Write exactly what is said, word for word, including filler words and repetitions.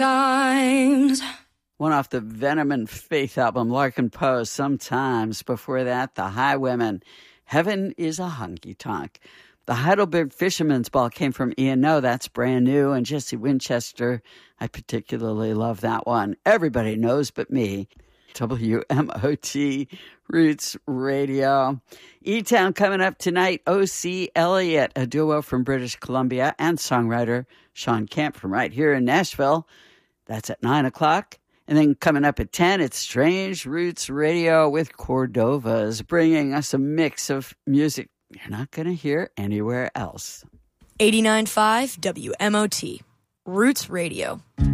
Times. One off the Venom and Faith album, Larkin Poe, Sometimes. Before that, The Highwomen, Heaven is a Honky Tonk. The Heidelberg Fisherman's Ball came from Ian No, that's brand new, and Jesse Winchester, I particularly love that one. Everybody knows but me. W M O T Roots Radio. E-Town coming up tonight. O C Elliott, a duo from British Columbia, and songwriter Sean Kemp from right here in Nashville. That's at nine o'clock. And then coming up at ten, it's Strange Roots Radio with Cordovas, bringing us a mix of music you're not going to hear anywhere else. eighty-nine point five W M O T Roots Radio.